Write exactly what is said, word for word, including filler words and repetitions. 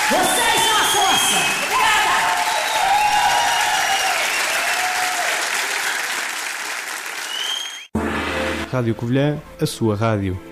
Vocês são a força! Obrigada! Rádio Covilhã, a sua rádio.